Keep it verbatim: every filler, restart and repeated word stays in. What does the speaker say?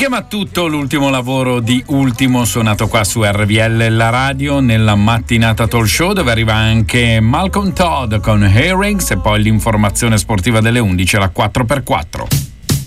chiama tutto l'ultimo lavoro di Ultimo suonato qua su R V L La Radio nella mattinata talk show, dove arriva anche Malcolm Todd con Earrings e poi l'informazione sportiva delle undici alla quattro per quattro.